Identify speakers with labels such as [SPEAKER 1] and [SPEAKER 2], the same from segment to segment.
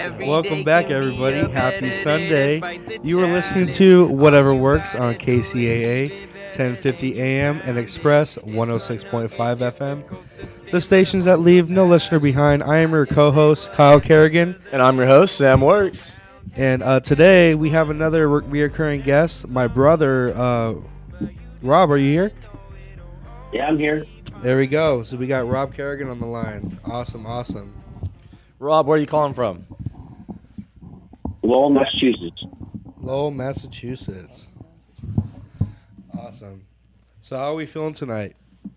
[SPEAKER 1] Welcome back, everybody. Happy Sunday. You are listening to Whatever Works on KCAA 1050 AM and Express 106.5 FM. The stations that leave no listener behind. I am your co-host, Kyle Kerrigan.
[SPEAKER 2] And I'm your host, Sam Works.
[SPEAKER 1] And today we have another reoccurring guest, my brother, Rob. Are you here?
[SPEAKER 3] Yeah, I'm here.
[SPEAKER 1] There we go. So we got Rob Kerrigan on the line. Awesome.
[SPEAKER 2] Rob, where are you calling from?
[SPEAKER 3] Lowell, Massachusetts.
[SPEAKER 1] Lowell, Massachusetts. Awesome. So how are we feeling tonight?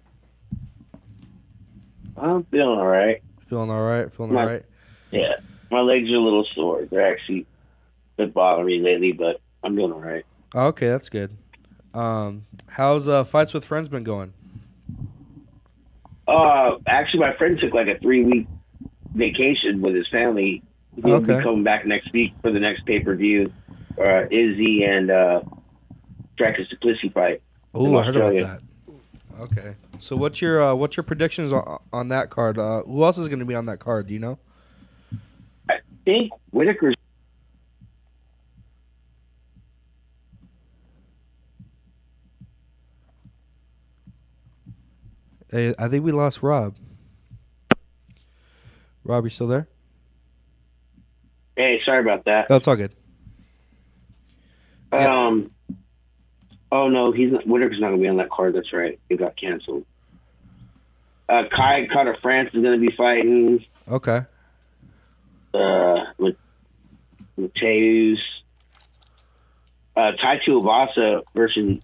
[SPEAKER 3] I'm feeling all right.
[SPEAKER 1] Feeling all right?
[SPEAKER 3] Yeah. My legs are a little sore. They're actually been bothering me lately, but I'm doing all right.
[SPEAKER 1] Okay, that's good. How's Fights with Friends been going?
[SPEAKER 3] Actually, my friend took like a 3-week vacation with his family. He'll be coming back next week for the next pay-per-view. Izzy and Dracus Duplessis fight.
[SPEAKER 1] Oh, I heard about that. Okay. So what's your predictions on that card? Who else is going to be on that card? Do you know?
[SPEAKER 3] I think Whitaker's.
[SPEAKER 1] Hey, I think we lost Rob. Rob, you still there?
[SPEAKER 3] Hey, sorry about that.
[SPEAKER 1] Oh, it's all good.
[SPEAKER 3] Oh no, Whitaker's not gonna be on that card. That's right. It got canceled. Kai Carter France is gonna be fighting.
[SPEAKER 1] Okay.
[SPEAKER 3] With Mateus. Tai Tuivasa versus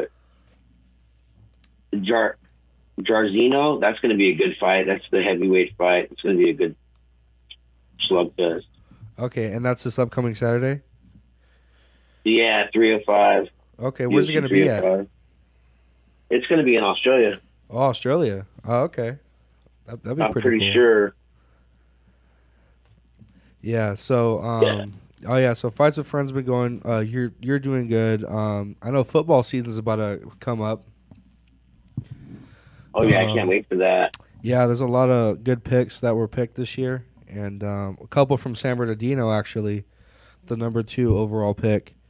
[SPEAKER 3] Jairzinho. That's gonna be a good fight. That's the heavyweight fight. It's gonna be a good slugfest.
[SPEAKER 1] Okay, and that's this upcoming Saturday?
[SPEAKER 3] Yeah, 305.
[SPEAKER 1] Okay, where's it going to be at?
[SPEAKER 3] It's going to be in Australia.
[SPEAKER 1] Oh, Australia. Oh, okay. That'd be
[SPEAKER 3] I'm
[SPEAKER 1] pretty
[SPEAKER 3] pretty
[SPEAKER 1] cool.
[SPEAKER 3] sure.
[SPEAKER 1] Yeah, so so Fights with Friends been going. You're doing good. I know football season's about to come up.
[SPEAKER 3] Oh yeah, I can't wait for that.
[SPEAKER 1] Yeah, there's a lot of good picks that were picked this year, and a couple from San Bernardino actually, the number 2 overall pick.